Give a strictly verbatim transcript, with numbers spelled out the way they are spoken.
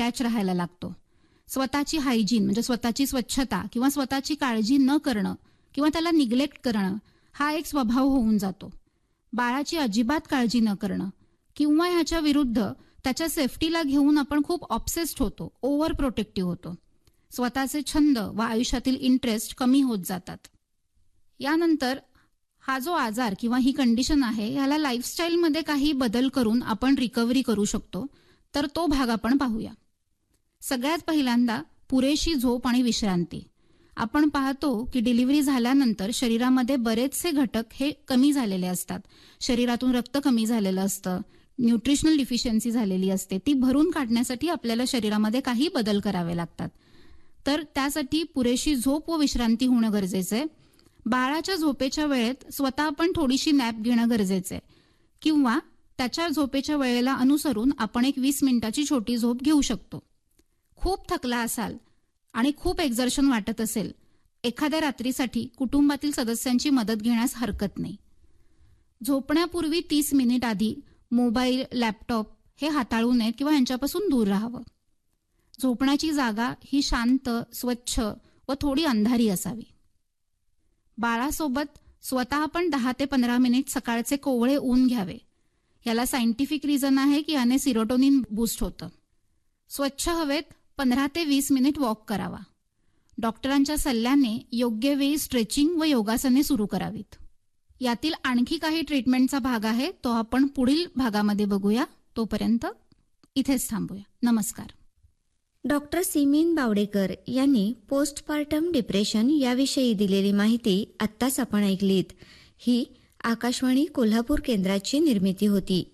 Attach राहायला लागतो. स्वतःची हायजीन म्हणजे स्वतःची स्वच्छता किंवा स्वतःची काळजी न करणं किंवा त्याला निग्लेक्ट करणं हा एक स्वभाव होऊन जातो. बाळाची अजिबात काळजी न करणं किंवा ह्याच्या विरुद्ध त्याच्या सेफ्टीला घेऊन आपण खूप ऑब्सेस्ड होतो, ओव्हर प्रोटेक्टिव्ह होतो. स्वतःचे छंद व आयुष्यातील इंटरेस्ट कमी होत जातात. यानंतर हा जो आजार किंवा ही कंडिशन आहे ह्याला लाईफस्टाईलमध्ये काही बदल करून आपण रिकव्हरी करू शकतो. तर तो भाग आपण पाहूया. सगळ्यात पहिल्यांदा पुरेशी झोप आणि विश्रांती. आपण पाहतो की डिलिव्हरी झाल्यानंतर शरीरामध्ये बरेचसे घटक हे कमी झालेले असतात. शरीरातून रक्त कमी झालेलं असतं, न्यूट्रिशनल डिफिशियन्सी झालेली असते. ती भरून काढण्यासाठी आपल्याला शरीरामध्ये काही बदल करावे लागतात. तर त्यासाठी पुरेशी झोप व विश्रांती होणं गरजेचं आहे. बाळाच्या झोपेच्या वेळेत स्वतः आपण थोडीशी नॅप घेणं गरजेचं आहे किंवा त्याच्या झोपेच्या वेळेला अनुसरून आपण एक वीस मिनिटाची छोटी झोप घेऊ शकतो. खूप थकला असाल आणि खूप एक्झर्शन वाटत असेल, एखाद्या रात्रीसाठी कुटुंबातील सदस्यांची मदत घेण्यास हरकत नाही. झोपण्यापूर्वी तीस मिनिट आधी मोबाईल, लॅपटॉप हे हाताळू नयेत किंवा यांच्यापासून दूर राहावं. झोपण्याची जागा ही शांत, स्वच्छ व थोडी अंधारी असावी. बाळासोबत स्वतः आपण दहा ते पंधरा मिनिट सकाळचे कोवळे ऊन घ्यावे. याला सायंटिफिक रिझन आहे की याने सिरोटोनिन बूस्ट होतं. स्वच्छ हवेत पंधरा ते वीस मिनिट वॉक करावा. डॉक्टरांच्या सल्ल्याने योग्य वेळी स्ट्रेचिंग व योगासने सुरू करावीत. यातील आणखी काही ट्रीटमेंटचा भाग आहे, तो आपण पुढील भागामध्ये बघूया. तोपर्यंत इथेच थांबूया. नमस्कार. डॉक्टर सिमीन बावडेकर यांनी पोस्टपार्टम डिप्रेशन याविषयी दिलेली माहिती आत्ताच आपण ऐकलीत. ही आकाशवाणी कोल्हापूर केंद्राची निर्मिती होती.